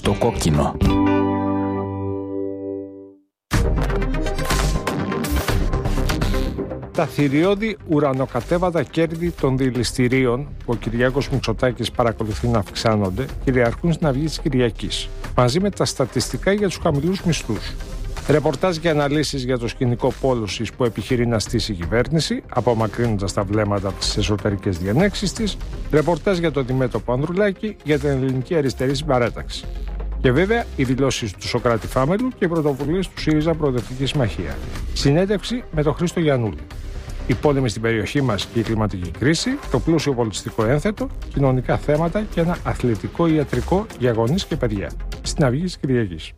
στο κόκκινο. Τα θηριώδη ουρανοκατέβατα κέρδη των δηληστηρίων που ο Κυριάκος Μητσοτάκης παρακολουθεί να αυξάνονται κυριαρχούν στην Αυγή της Κυριακής, μαζί με τα στατιστικά για τους χαμηλούς μισθούς. Ρεπορτάζ και αναλύσεις για το σκηνικό πόλωσης που επιχειρεί να στήσει η κυβέρνηση, απομακρύνοντας τα βλέμματα από τις εσωτερικές διενέξεις της. Ρεπορτάζ για το αντιμέτωπο Ανδρουλάκη για την ελληνική αριστερή συμπαράταξη. Και βέβαια οι δηλώσεις του Σωκράτη Φάμελου και οι πρωτοβουλίες του ΣΥΡΙΖΑ Προοδευτική Συμμαχία. Συνέντευξη με τον Χρήστο Γιαννούλη. Οι πόλεμοι στην περιοχή μας και η κλιματική κρίση, το πλούσιο πολιτιστικό ένθετο, κοινωνικά θέματα και ένα αθλητικό ιατρικό για γονείς και παιδιά. Στην Αυγή της Κυριακής.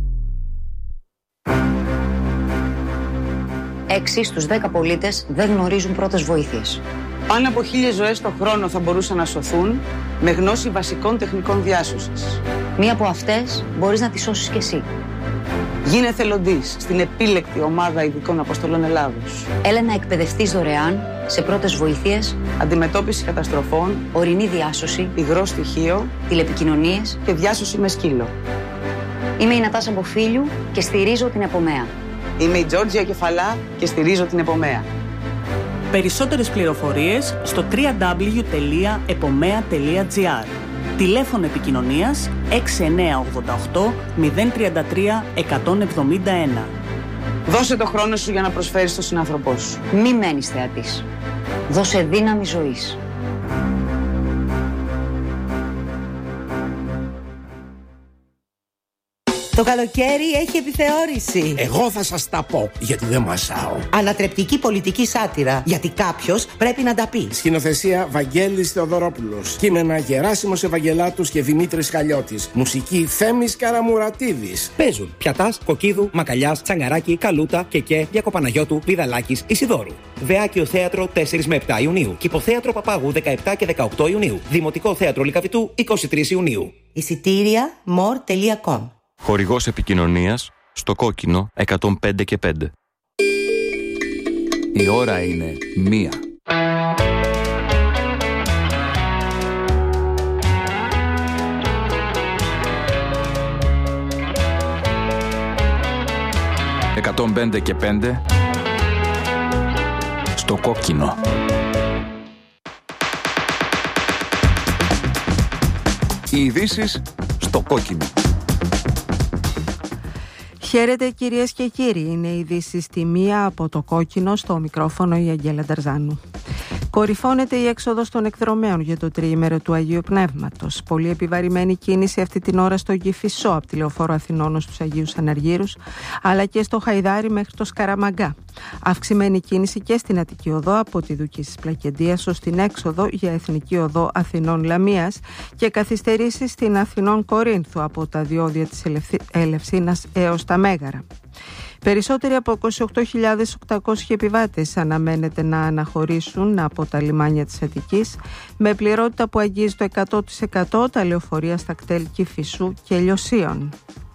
6 στους 10 πολίτες δεν γνωρίζουν πρώτες βοήθειες. Πάνω από 1.000 ζωές το χρόνο θα μπορούσαν να σωθούν με γνώση βασικών τεχνικών διάσωσης. Μία από αυτές μπορείς να τη σώσεις κι εσύ. Γίνε εθελοντής στην επίλεκτη ομάδα ειδικών αποστολών Ελλάδος. Έλα να εκπαιδευτείς δωρεάν σε πρώτες βοήθειες, αντιμετώπιση καταστροφών, ορεινή διάσωση, υγρό στοιχείο, τηλεπικοινωνίες και διάσωση με σκύλο. Είμαι η Νατάσα Μποφίλιου και στηρίζω την Επομέα. Είμαι η Τζόρτζια Κεφαλά και στηρίζω την Επομέα. Περισσότερες πληροφορίες στο www.epomea.gr. Τηλέφωνο επικοινωνίας 6988 033 171. Δώσε το χρόνο σου για να προσφέρεις στον συνάνθρωπό σου. Μη μένεις θεατής. Δώσε δύναμη ζωής. Το καλοκαίρι έχει επιθεώρηση. Εγώ θα σας τα πω, γιατί δεν μασάω. Ανατρεπτική πολιτική σάτυρα, γιατί κάποιος πρέπει να τα πει. Σκηνοθεσία Βαγγέλης Θεοδωρόπουλος. Κείμενα Γεράσιμος Ευαγγελάτους και Δημήτρης Χαλιώτης. Μουσική Θέμης Καραμουρατίδης. Παίζουν Πιατάς, Κοκκίδου, Μακαλιάς, Τσαγκαράκη, Καλούτα, Κεκέ, Διακοπαναγιώτου, Πηδαλάκης, Ισιδώρου. Δεάκιο Θέατρο 4 με 7 Ιουνίου. Κηποθέατρο Παπάγου 17 και 18 Ιουνίου. Δημοτικό Θέατρο Λυκαβητού 23 Ιουνίου. Εισιτήρια more.com. Χορηγός επικοινωνίας στο κόκκινο 105 και 5. Η ώρα είναι 1. «105 και 5» στο κόκκινο. Οι ειδήσεις στο κόκκινο. Χαίρετε κυρίες και κύριοι, είναι η ειδήσεις στη 1 από το κόκκινο, στο μικρόφωνο η Αγγέλα Νταρζάνου. Κορυφώνεται η έξοδος των εκδρομέων για το τριήμερο του Αγίου Πνεύματος. Πολύ επιβαρημένη κίνηση αυτή την ώρα στο Κηφισό από τη Λεωφόρο Αθηνών στους Αγίους Αναργύρους, αλλά και στο Χαϊδάρι μέχρι το Σκαραμαγκά. Αυξημένη κίνηση και στην Αττική Οδό από τη Δουκίσης Πλακεντίας ως την έξοδο για Εθνική Οδό Αθηνών Λαμίας και καθυστερήσεις στην Αθηνών Κορίνθου από τα διόδια της Ελευσίνας έως τα Μέγαρα. Περισσότεροι από 28.800 επιβάτες αναμένεται να αναχωρήσουν από τα λιμάνια της Αττικής, με πληρότητα που αγγίζει το 100% τα λεωφορεία στα κτέλ Κηφισού και Λιωσίων.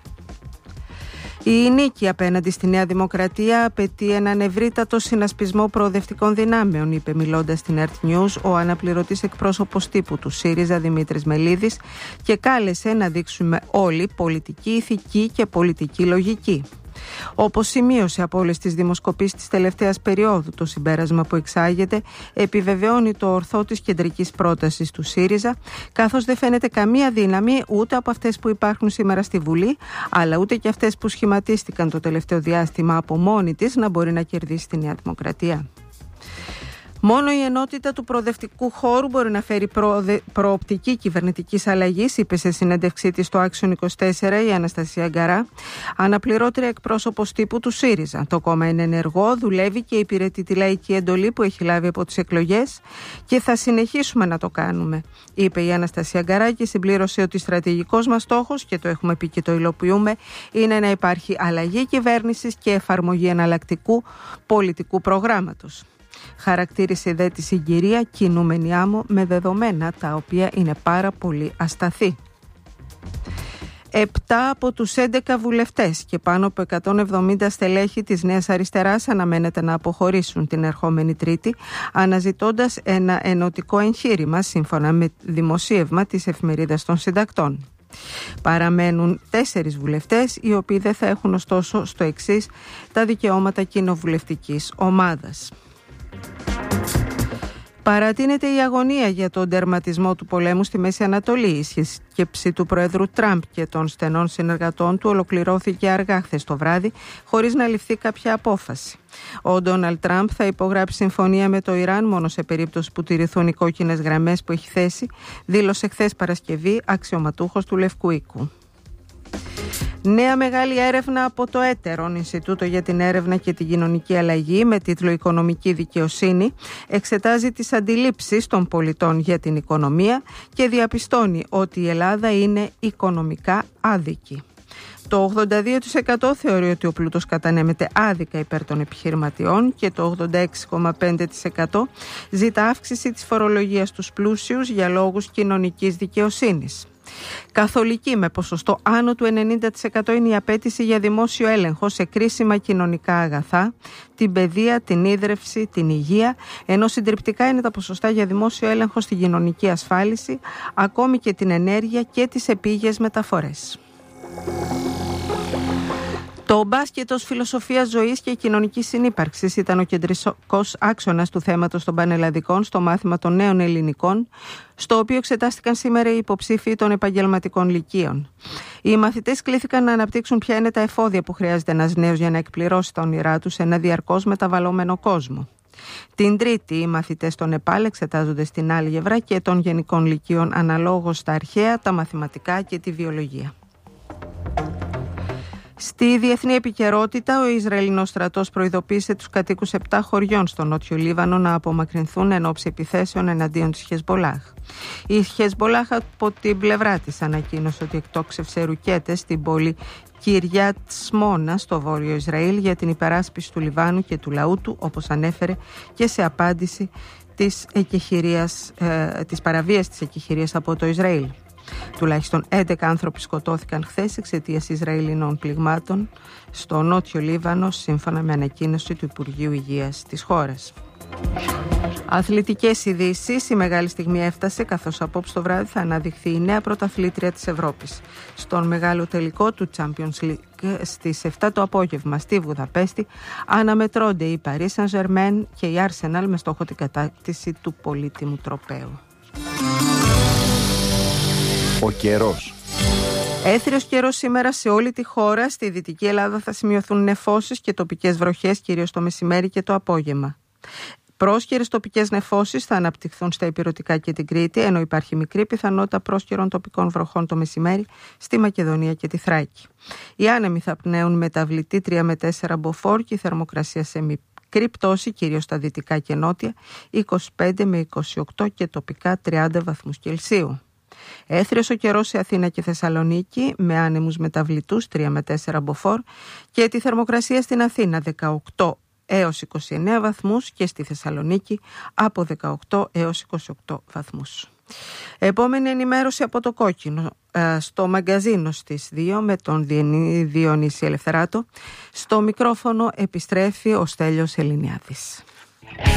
Η νίκη απέναντι στη Νέα Δημοκρατία απαιτεί έναν ευρύτατο συνασπισμό προοδευτικών δυνάμεων, είπε μιλώντας στην Earth News ο αναπληρωτής εκπρόσωπος τύπου του ΣΥΡΙΖΑ Δημήτρης Μελίδης και κάλεσε να δείξουμε όλοι πολιτική ηθική και πολιτική λογική. Όπως σημείωσε από όλες τις δημοσκοπήσεις της τελευταίας περίοδου, το συμπέρασμα που εξάγεται επιβεβαιώνει το ορθό της κεντρικής πρότασης του ΣΥΡΙΖΑ, καθώς δεν φαίνεται καμία δύναμη ούτε από αυτές που υπάρχουν σήμερα στη Βουλή, αλλά ούτε και αυτές που σχηματίστηκαν το τελευταίο διάστημα από μόνη της να μπορεί να κερδίσει τη Νέα Δημοκρατία. Μόνο η ενότητα του προοδευτικού χώρου μπορεί να φέρει προοπτική κυβερνητικής αλλαγής, είπε σε συνέντευξή της στο Action 24 η Αναστασία Γκαρά, αναπληρώτρια εκπρόσωπος τύπου του ΣΥΡΙΖΑ. Το κόμμα είναι ενεργό, δουλεύει και υπηρετεί τη λαϊκή εντολή που έχει λάβει από τις εκλογές και θα συνεχίσουμε να το κάνουμε, είπε η Αναστασία Γκαρά και συμπλήρωσε ότι στρατηγικός μας στόχος, και το έχουμε πει και το υλοποιούμε, είναι να υπάρχει αλλαγή κυβέρνησης και εφαρμογή εναλλακτικού πολιτικού προγράμματος. Χαρακτήρισε δε τη συγκυρία κινούμενη άμμο με δεδομένα τα οποία είναι πάρα πολύ ασταθή. 7 από τους 11 βουλευτές και πάνω από 170 στελέχη της Νέας Αριστεράς αναμένεται να αποχωρήσουν την ερχόμενη Τρίτη, αναζητώντας ένα ενωτικό εγχείρημα σύμφωνα με δημοσίευμα της Εφημερίδας των Συντακτών. Παραμένουν 4 βουλευτές, οι οποίοι δεν θα έχουν ωστόσο στο εξής τα δικαιώματα κοινοβουλευτικής ομάδας. Παρατείνεται η αγωνία για τον τερματισμό του πολέμου στη Μέση Ανατολή. Η σύσκεψη του Προέδρου Τραμπ και των στενών συνεργατών του ολοκληρώθηκε αργά χθες το βράδυ, χωρίς να ληφθεί κάποια απόφαση. Ο Ντόναλντ Τραμπ θα υπογράψει συμφωνία με το Ιράν μόνο σε περίπτωση που τηρηθούν οι κόκκινες γραμμές που έχει θέσει, δήλωσε χθες Παρασκευή αξιωματούχος του Λευκού Οίκου. Νέα μεγάλη έρευνα από το Έτερον, Ινστιτούτο για την Έρευνα και την Κοινωνική Αλλαγή, με τίτλο «Οικονομική Δικαιοσύνη», εξετάζει τις αντιλήψεις των πολιτών για την οικονομία και διαπιστώνει ότι η Ελλάδα είναι οικονομικά άδικη. Το 82% θεωρεί ότι ο πλούτος κατανέμεται άδικα υπέρ των επιχειρηματιών και το 86,5% ζητά αύξηση της φορολογίας στους πλούσιους για λόγους κοινωνικής δικαιοσύνης. Καθολική με ποσοστό άνω του 90% είναι η απέτηση για δημόσιο έλεγχο σε κρίσιμα κοινωνικά αγαθά, την παιδεία, την ίδρυυση, την υγεία, ενώ συντριπτικά είναι τα ποσοστά για δημόσιο έλεγχο στην κοινωνική ασφάλιση, ακόμη και την ενέργεια και τις επίγειες μεταφορές. Το μπάσκετ ως φιλοσοφία ζωής και κοινωνικής συνύπαρξης ήταν ο κεντρικός άξονας του θέματος των πανελλαδικών στο μάθημα των νέων ελληνικών, στο οποίο εξετάστηκαν σήμερα οι υποψήφοι των επαγγελματικών λυκείων. Οι μαθητές κλήθηκαν να αναπτύξουν ποια είναι τα εφόδια που χρειάζεται ένας νέος για να εκπληρώσει τα όνειρά του σε ένα διαρκώς μεταβαλλόμενο κόσμο. Την Τρίτη, οι μαθητές των ΕΠΑΛ εξετάζονται στην άλγευρα και των γενικών λυκείων αναλόγως στα αρχαία, τα μαθηματικά και τη βιολογία. Στη διεθνή επικαιρότητα, ο Ισραηλινός στρατός προειδοποίησε τους κατοίκους 7 χωριών στο Νότιο Λίβανο να απομακρυνθούν εν ώψη επιθέσεων εναντίον της Χεσμπολάχ. Η Χεσμπολάχ από την πλευρά της ανακοίνωσε ότι εκτόξευσε ρουκέτες στην πόλη Κυριάτ Σμόνα στο βόρειο Ισραήλ για την υπεράσπιση του Λιβάνου και του λαού του, όπως ανέφερε και σε απάντηση της παραβίασης της εκεχηρίας από το Ισραήλ. Τουλάχιστον 11 άνθρωποι σκοτώθηκαν χθες εξαιτίας Ισραηλινών πληγμάτων στο Νότιο Λίβανο, σύμφωνα με ανακοίνωση του Υπουργείου Υγείας της χώρας. Αθλητικές ειδήσεις. Η μεγάλη στιγμή έφτασε, καθώς απόψε το βράδυ θα αναδειχθεί η νέα πρωταθλήτρια της Ευρώπης. Στον μεγάλο τελικό του Champions League στις 7 το απόγευμα στη Βουδαπέστη αναμετρώνται η Paris Saint-Germain και η Arsenal με στόχο την κατάκτηση του πολύτιμου τροπαίου. Ο καιρός. Έθριος καιρός σήμερα σε όλη τη χώρα. Στη Δυτική Ελλάδα θα σημειωθούν νεφώσεις και τοπικές βροχές, κυρίως το μεσημέρι και το απόγευμα. Πρόσκαιρες τοπικές νεφώσεις θα αναπτυχθούν στα Ηπειρωτικά και την Κρήτη, ενώ υπάρχει μικρή πιθανότητα πρόσκαιρων τοπικών βροχών το μεσημέρι στη Μακεδονία και τη Θράκη. Οι άνεμοι θα πνέουν μεταβλητή 3 με 4 μποφόρ και η θερμοκρασία σε μικρή πτώση, κυρίως στα δυτικά και νότια, 25 με 28 και τοπικά 30 βαθμούς Κελσίου. Έθριος ο καιρός σε Αθήνα και Θεσσαλονίκη με άνεμους μεταβλητούς 3 με 4 μποφόρ και τη θερμοκρασία στην Αθήνα 18 έως 29 βαθμούς και στη Θεσσαλονίκη από 18 έως 28 βαθμούς. Επόμενη ενημέρωση από το Κόκκινο στο μαγκαζίνο στις 2 με τον Διονύση Ελευθεράτο. Στο μικρόφωνο επιστρέφει ο Στέλιος Ελληνιάδης.